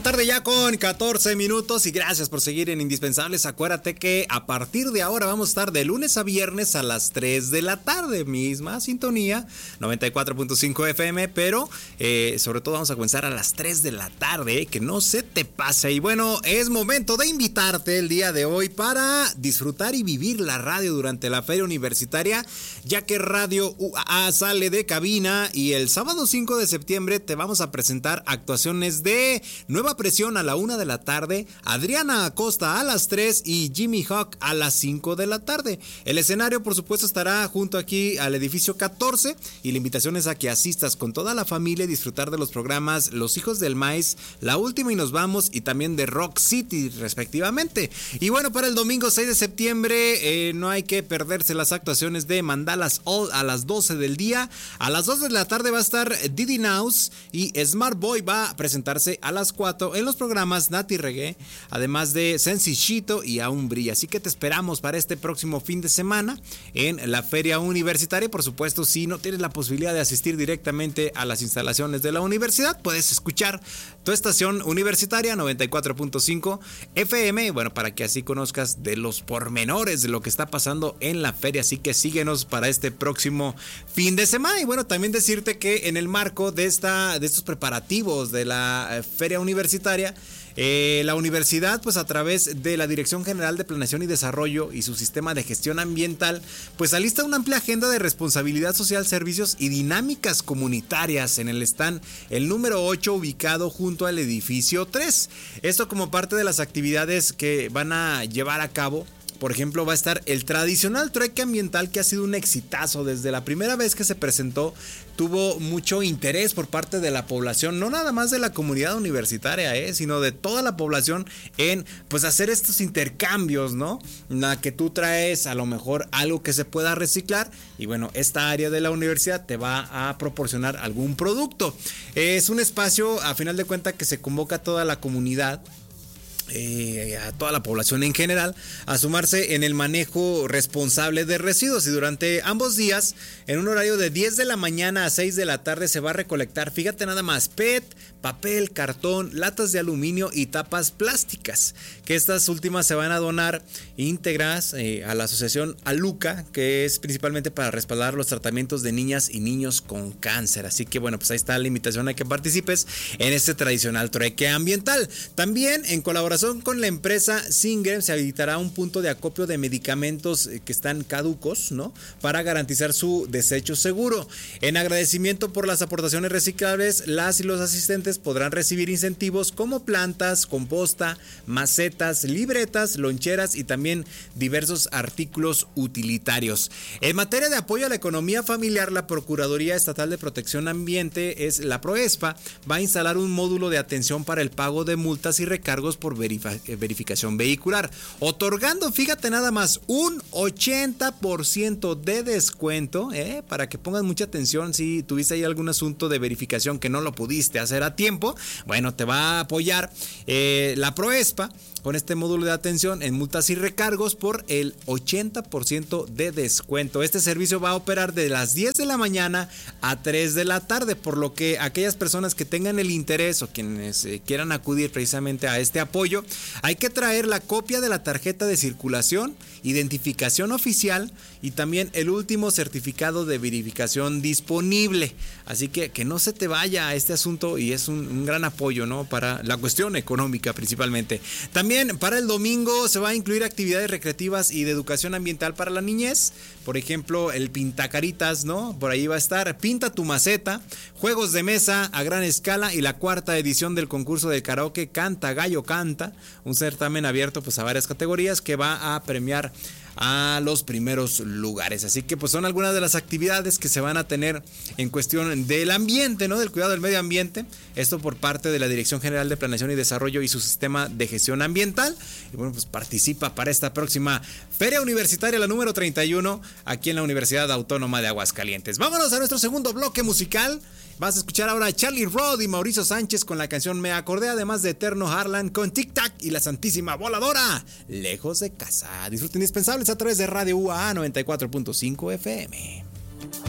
tarde ya con 14 minutos y gracias por seguir en Indispensables. Acuérdate que a partir de ahora vamos a estar de lunes a viernes a las 3 de la tarde, misma sintonía, 94.5 FM, pero sobre todo vamos a comenzar a las 3 de la tarde, que no se te pase. Y bueno, es momento de invitarte el día de hoy para disfrutar y vivir la radio durante la Feria Universitaria, ya que Radio UAA sale de cabina y el sábado 5 de septiembre te vamos a presentar actuaciones de Nueva Presión a la 1 de la tarde, Adriana Acosta a las 3 y Jimmy Hawk a las 5 de la tarde. El escenario, por supuesto, estará junto aquí al edificio 14 y la invitación es a que asistas con toda la familia y disfrutar de los programas Los Hijos del Maíz, La Última y Nos Vamos y también de Rock City, respectivamente. Y bueno, para el domingo 6 de septiembre no hay que perderse las actuaciones de Mandalas All a las 12 del día. A las 2 de la tarde va a estar Didi Naus y Smart Boy va a presentarse a las 4 en los programas Nati Reggae, además de Sencillito y Aún Brilla. Así que te esperamos para este próximo fin de semana en la Feria Universitaria. Por supuesto, si no tienes la posibilidad de asistir directamente a las instalaciones de la universidad, puedes escuchar tu estación universitaria 94.5 FM, bueno, para que así conozcas de los pormenores de lo que está pasando en la feria. Así que síguenos para este próximo fin de semana. Y bueno, también decirte que en el marco de estos preparativos de la Feria Universitaria, la universidad, pues a través de la Dirección General de Planeación y Desarrollo y su sistema de gestión ambiental, pues alista una amplia agenda de responsabilidad social, servicios y dinámicas comunitarias en el stand, el número 8, ubicado junto al edificio 3. Esto como parte de las actividades que van a llevar a cabo. Por ejemplo, va a estar el tradicional trueque ambiental, que ha sido un exitazo. Desde la primera vez que se presentó, tuvo mucho interés por parte de la población, no nada más de la comunidad universitaria, sino de toda la población en pues hacer estos intercambios, ¿no? La que tú traes a lo mejor algo que se pueda reciclar y bueno, esta área de la universidad te va a proporcionar algún producto. Es un espacio, a final de cuentas, que se convoca a toda la comunidad, a toda la población en general, a sumarse en el manejo responsable de residuos. Y durante ambos días, en un horario de 10 de la mañana a 6 de la tarde, se va a recolectar, fíjate nada más, PET, papel, cartón, latas de aluminio y tapas plásticas, que estas últimas se van a donar íntegras a la asociación Aluca, que es principalmente para respaldar los tratamientos de niñas y niños con cáncer. Así que bueno, pues ahí está la invitación a que participes en este tradicional trueque ambiental. También, en colaboración con la empresa Singer, se habilitará un punto de acopio de medicamentos que están caducos, ¿no?, para garantizar su desecho seguro. En agradecimiento por las aportaciones reciclables, las y los asistentes podrán recibir incentivos como plantas, composta, macetas, libretas, loncheras y también diversos artículos utilitarios. En materia de apoyo a la economía familiar, la Procuraduría Estatal de Protección Ambiente, es la PROESPA, va a instalar un módulo de atención para el pago de multas y recargos por verificación vehicular, otorgando, fíjate nada más, un 80% de descuento, para que pongas mucha atención si tuviste ahí algún asunto de verificación que no lo pudiste hacer a tiempo. Bueno, te va a apoyar la PROESPA con este módulo de atención en multas y recargos por el 80% de descuento. Este servicio va a operar de las 10 de la mañana a 3 de la tarde, por lo que aquellas personas que tengan el interés o quienes quieran acudir precisamente a este apoyo, hay que traer la copia de la tarjeta de circulación, identificación oficial y también el último certificado de verificación disponible. Así que no se te vaya a este asunto y es un gran apoyo, ¿no?, para la cuestión económica principalmente. También para el domingo se va a incluir actividades recreativas y de educación ambiental para la niñez. Por ejemplo, el pintacaritas, ¿no? Por ahí va a estar Pinta tu maceta, juegos de mesa a gran escala y la cuarta edición del concurso de karaoke Canta Gallo Canta, un certamen abierto pues a varias categorías que va a premiar a los primeros lugares. Así que pues son algunas de las actividades que se van a tener en cuestión del ambiente, ¿no?, del cuidado del medio ambiente. Esto por parte de la Dirección General de Planeación y Desarrollo y su sistema de gestión ambiental. Y bueno, pues participa para esta próxima Feria Universitaria, la número 31, aquí en la Universidad Autónoma de Aguascalientes. Vámonos a nuestro segundo bloque musical. Vas a escuchar ahora a Charlie Rod y Mauricio Sánchez con la canción Me Acordé, además de Eterno Harlan con Tic Tac y la Santísima Voladora, Lejos de Casa. Disfruten Indispensables a través de Radio UAA 94.5 FM.